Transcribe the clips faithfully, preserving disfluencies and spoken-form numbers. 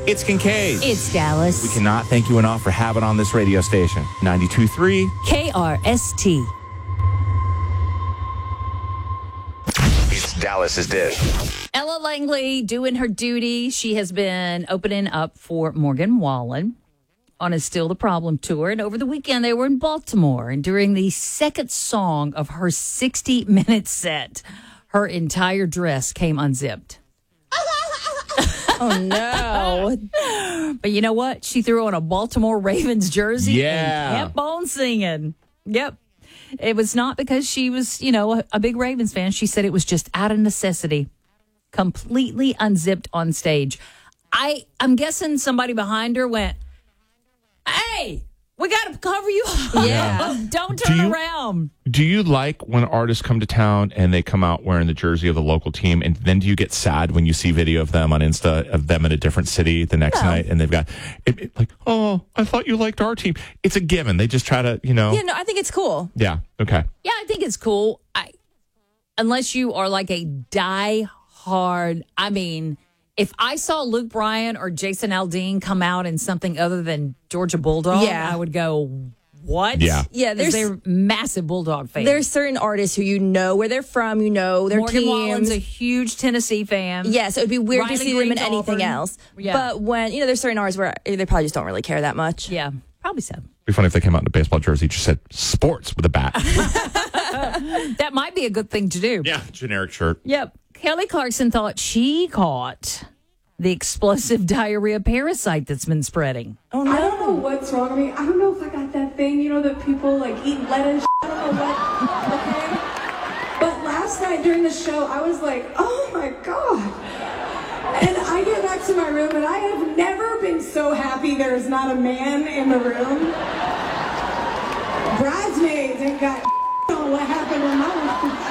It's Kincaid. It's Dallas. We cannot thank you enough for having on this radio station. ninety-two point three K R S T. It's Dallas's Dish. Ella Langley doing her duty. She has been opening up for Morgan Wallen on a Still the Problem tour. And over the weekend, they were in Baltimore. And during the second song of her sixty-minute set, her entire dress came unzipped. Oh, no. But you know what? She threw on a Baltimore Ravens jersey Yeah. and kept on singing. Yep. It was not because she was, you know, a, a big Ravens fan. She said it was just out of necessity. Completely unzipped on stage. I, I'm guessing somebody behind her went, hey, we got to cover you up. Yeah. Don't Do turn you- around. Do you like when artists come to town and they come out wearing the jersey of the local team, and then do you get sad when you see video of them on Insta of them in a different city the next No. night, and they've got it, it, like, oh, I thought you liked our team. It's a given. They just try to, you know. Yeah, no, I think it's cool. Yeah. Okay. Yeah, I think it's cool. I, unless you are like a die-hard, I mean, if I saw Luke Bryan or Jason Aldean come out in something other than Georgia Bulldog, Yeah. I would go, what? Yeah. Yeah, 'Cause there's they're massive Bulldog fans. there's certain artists who you know where they're from, you know their Morgan teams. Wallen's a huge Tennessee fan. Yes, it would be weird Riley to see them in Green's anything Auburn. else. Yeah. But when, you know, there's certain artists where they probably just don't really care that much. Yeah, probably so. It'd be funny if they came out in a baseball jersey, just said sports with a bat. That might be a good thing to do. Yeah. Generic shirt. Yep. Kelly Clarkson thought she caught the explosive diarrhea parasite that's been spreading. Oh, I don't know no. what's wrong with me. I don't know if I got that thing, you know, that people like eat lettuce. I don't know what. Okay. But last night during the show, I was like, oh my God. And I get back to my room and I have never been so happy there is not a man in the room. Bridesmaids ain't got on what happened when I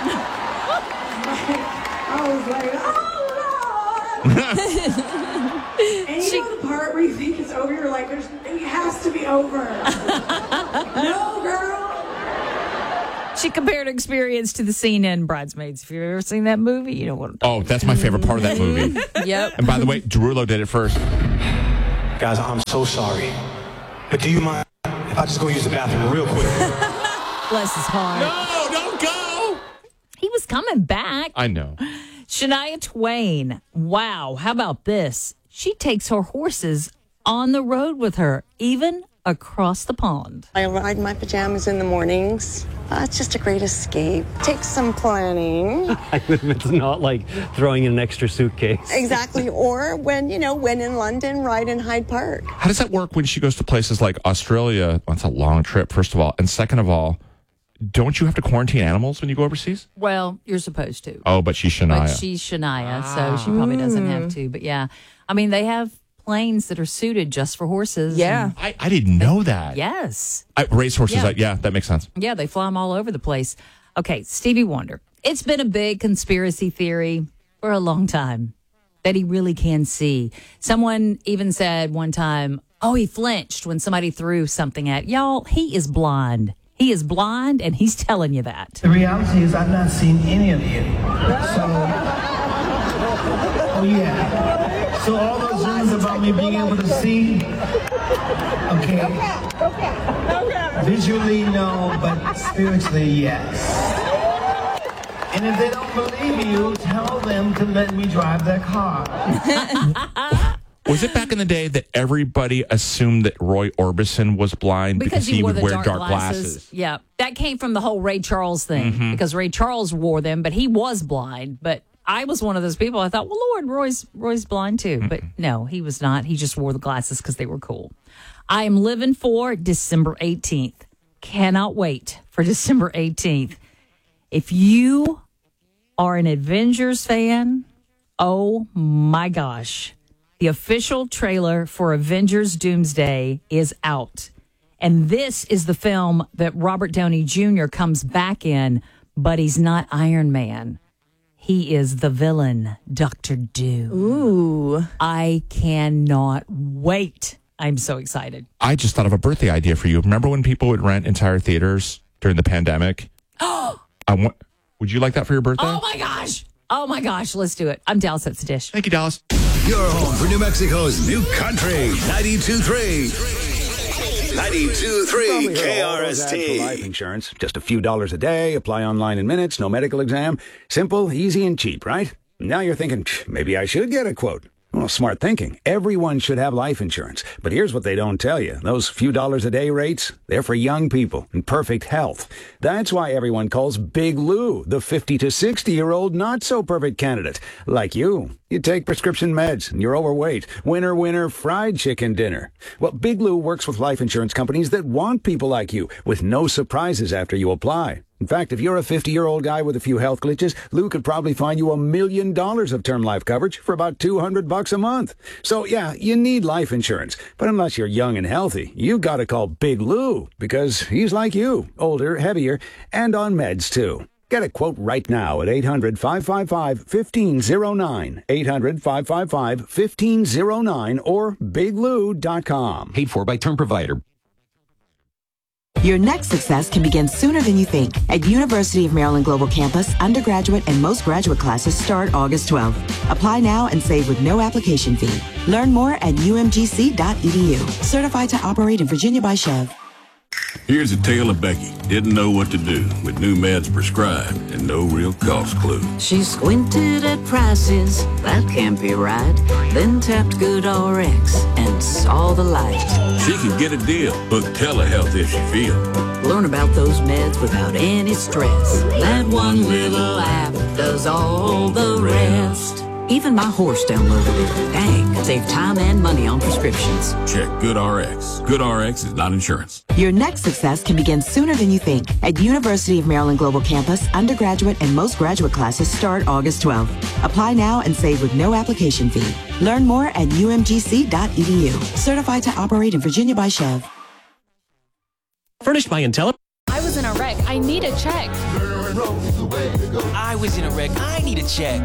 was I was like, oh Lord. And you know the part where you think it's over, you're like, There's, it has to be over. No, girl. She compared her experience to the scene in Bridesmaids. If you've ever seen that movie, you know what I'm talking Oh, that's my favorite part of that movie. Yep. And by the way, Derulo did it first. Guys, I'm so sorry. But do you mind if I just go use the bathroom real quick? about. Bless his heart. No, don't go. He was coming back. I know. Shania Twain. Wow. How about this? She takes her horses on the road with her, even across the pond. I ride in my pajamas in the mornings. Uh, it's just a great escape. Takes some planning. It's not like throwing in an extra suitcase. Exactly. Or when, you know, when in London, ride in Hyde Park. How does that work when she goes to places like Australia? Well, it's a long trip, first of all. And second of all, don't you have to quarantine animals when you go overseas? Well, you're supposed to. Oh, but she's Shania. But she's Shania, so she probably doesn't have to. But yeah, I mean, they have planes that are suited just for horses. Yeah. and- I, I didn't know that. yes. I, racehorses, Yeah. yeah. yeah, that makes sense. Yeah, they fly them all over the place. Okay, Stevie Wonder. It's been a big conspiracy theory for a long time that he really can see. Someone even said one time, oh, he flinched when somebody threw something at y'all. He is blind. He is blind, and he's telling you that. The reality is I've not seen any of you. So, oh yeah. So all those dreams about me being able to see, okay. Visually, no, but spiritually, yes. And if they don't believe you, tell them to let me drive their car. Was it back in the day that everybody assumed that Roy Orbison was blind because, he, wore would the wear dark, dark glasses. glasses? Yeah, that came from the whole Ray Charles thing Mm-hmm. because Ray Charles wore them, but he was blind. But I was one of those people. I thought, well, Lord, Roy's Roy's blind too, but no, he was not. He just wore the glasses because they were cool. I am living for December eighteenth. Cannot wait for December eighteenth. If you are an Avengers fan, oh my gosh. The official trailer for Avengers Doomsday is out. And this is the film that Robert Downey Junior comes back in, but he's not Iron Man. He is the villain, Doctor Doom. Ooh. I cannot wait. I'm so excited. I just thought of a birthday idea for you. Remember when people would rent entire theaters during the pandemic? I want, would you like that for your birthday? Oh my gosh. Oh my gosh. Let's do it. I'm Dallas. That's the dish. Thank you, Dallas. Your home for New Mexico's new country. ninety-two point three. ninety-two point three K R S T. For life insurance. Just a few dollars a day. Apply online in minutes. No medical exam. Simple, easy, and cheap, right? Now you're thinking, maybe I should get a quote. Well, smart thinking. Everyone should have life insurance. But here's what they don't tell you. Those few dollars a day rates, they're for young people in perfect health. That's why everyone calls Big Lou the fifty to sixty-year-old not-so-perfect candidate. Like you. You take prescription meds and you're overweight. Winner, winner, fried chicken dinner. Well, Big Lou works with life insurance companies that want people like you with no surprises after you apply. In fact, if you're a fifty-year-old guy with a few health glitches, Lou could probably find you a million dollars of term life coverage for about two hundred bucks a month. So, yeah, you need life insurance. But unless you're young and healthy, you've got to call Big Lou because he's like you, older, heavier, and on meds, too. Get a quote right now at eight hundred, five five five, one five zero nine, eight hundred, five five five, one five zero nine, or big lou dot com. Paid for by Term Provider. Your next success can begin sooner than you think. At University of Maryland Global Campus, undergraduate and most graduate classes start August twelfth. Apply now and save with no application fee. Learn more at u m g c dot e d u. Certified to operate in Virginia by Chev. Here's a tale of Becky. Didn't know what to do with new meds prescribed and no real cost clue. She squinted at prices, that can't be right. Then tapped GoodRx and saw the light. She can get a deal, book telehealth if she feels. Learn about those meds without any stress. That one little app does all the rest. Even my horse downloaded it. Dang, save time and money on prescriptions. Check GoodRx. GoodRx is not insurance. Your next success can begin sooner than you think. At University of Maryland Global Campus, undergraduate and most graduate classes start August twelfth. Apply now and save with no application fee. Learn more at u m g c dot e d u. Certified to operate in Virginia by Chev. Furnished by Intelli. I was in a wreck. I need a check. I was in a wreck. I need a check.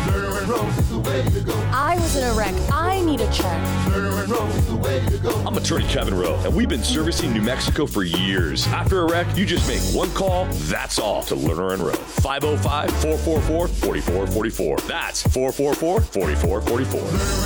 I was in a wreck. I need a check. I'm attorney Kevin Rowe, and we've been servicing New Mexico for years. After a wreck, you just make one call, that's all, to Lerner and Rowe. five oh five, four four four, four four four four. That's four four four, four four four four.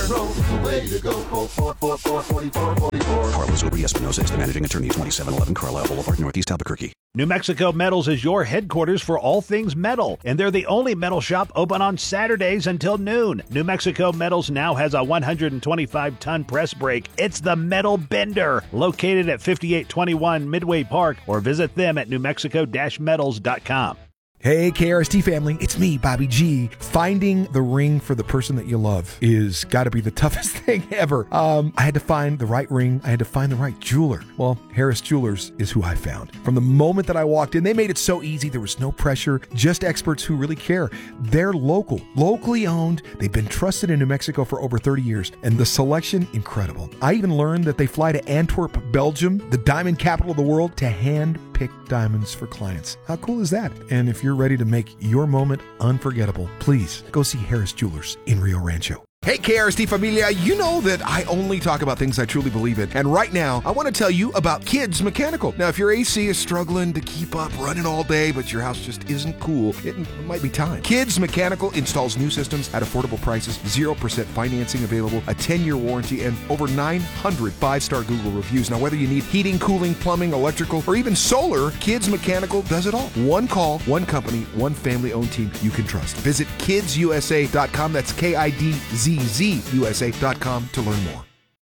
Carlos Uber Espinosa is the managing attorney, twenty-seven eleven Carlisle Boulevard, Northeast Albuquerque. New Mexico Metals is your headquarters for all things metal, and they're the only metal shop open on Saturdays until noon. New Mexico Metals now has a one hundred twenty-five ton press brake. It's the Metal Bender, located at fifty-eight twenty-one Midway Park, or visit them at new mexico dash metals dot com. Hey, K R S T family, it's me, Bobby G. Finding the ring for the person that you love is got to be the toughest thing ever. Um, I had to find the right ring. I had to find the right jeweler. Well, Harris Jewelers is who I found. From the moment that I walked in, they made it so easy. There was no pressure, just experts who really care. They're local, locally owned. They've been trusted in New Mexico for over thirty years, and the selection, incredible. I even learned that they fly to Antwerp, Belgium, the diamond capital of the world, to hand pick diamonds for clients. How cool is that? And if you're ready to make your moment unforgettable, please go see Harris Jewelers in Rio Rancho. Hey, K R S T familia, you know that I only talk about things I truly believe in. And right now, I want to tell you about Kids Mechanical. Now, if your A C is struggling to keep up running all day, but your house just isn't cool, it might be time. Kids Mechanical installs new systems at affordable prices, zero percent financing available, a ten-year warranty, and over nine hundred five-star Google reviews. Now, whether you need heating, cooling, plumbing, electrical, or even solar, Kids Mechanical does it all. One call, one company, one family-owned team you can trust. Visit kids u s a dot com. That's K I D Z Z U S A dot com to learn more.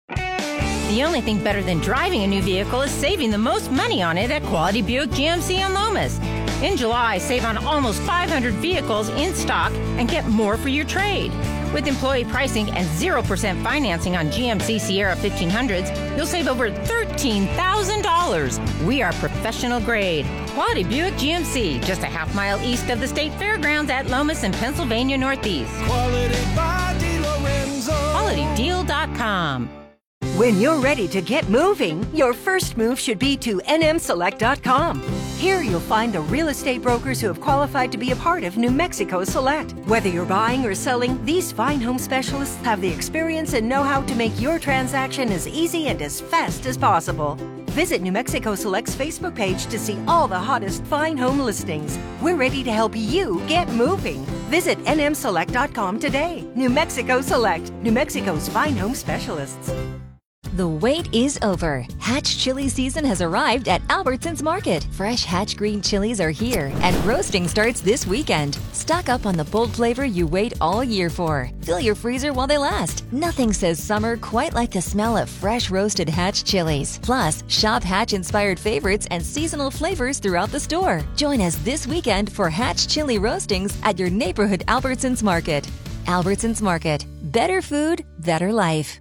The only thing better than driving a new vehicle is saving the most money on it at Quality Buick G M C in Lomas. In July, save on almost five hundred vehicles in stock and get more for your trade. With employee pricing and zero percent financing on G M C Sierra fifteen hundreds, you'll save over thirteen thousand dollars. We are professional grade. Quality Buick G M C, just a half mile east of the State Fairgrounds at Lomas in Pennsylvania Northeast. Quality by DeLorenzo. quality deal dot com. When you're ready to get moving, your first move should be to N M select dot com. Here you'll find the real estate brokers who have qualified to be a part of New Mexico Select. Whether you're buying or selling, these fine home specialists have the experience and know-how to make your transaction as easy and as fast as possible. Visit New Mexico Select's Facebook page to see all the hottest fine home listings. We're ready to help you get moving. Visit N M select dot com today. New Mexico Select, New Mexico's fine home specialists. The wait is over. Hatch chili season has arrived at Albertsons Market. Fresh Hatch green chilies are here, and roasting starts this weekend. Stock up on the bold flavor you wait all year for. Fill your freezer while they last. Nothing says summer quite like the smell of fresh roasted Hatch chilies. Plus, shop Hatch-inspired favorites and seasonal flavors throughout the store. Join us this weekend for Hatch chili roastings at your neighborhood Albertsons Market. Albertsons Market. Better food, better life.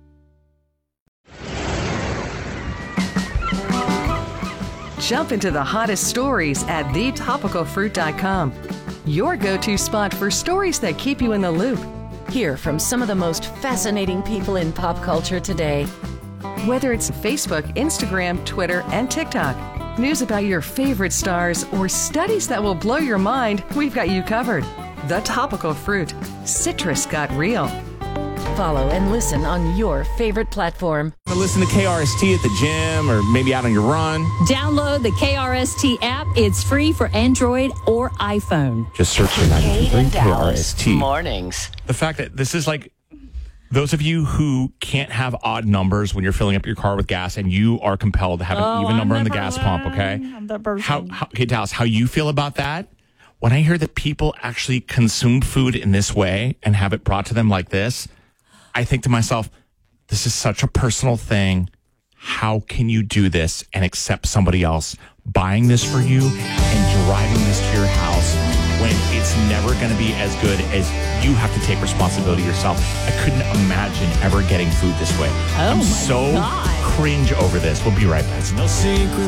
Jump into the hottest stories at the topical fruit dot com. Your go-to spot for stories that keep you in the loop. Hear from some of the most fascinating people in pop culture today. Whether it's Facebook, Instagram, Twitter, and TikTok, news about your favorite stars, or studies that will blow your mind, we've got you covered. The Topical Fruit. Citrus got real. Follow and listen on your favorite platform. Listen to K R S T at the gym or maybe out on your run. Download the K R S T app. It's free for Android or iPhone. Just search for ninety-two point three K R S T. Mornings. The fact that this is like those of you who can't have odd numbers when you're filling up your car with gas and you are compelled to have an Oh, even number I'm in the that gas person. pump, okay? I'm that person. How, how, okay, Dallas, how you feel about that? When I hear that people actually consume food in this way and have it brought to them like this, I think to myself, this is such a personal thing. How can you do this and accept somebody else buying this for you and driving this to your house when it's never going to be as good as you have to take responsibility yourself? I couldn't imagine ever getting food this way. Oh I'm my so God. cringe over this. We'll be right back. No secret.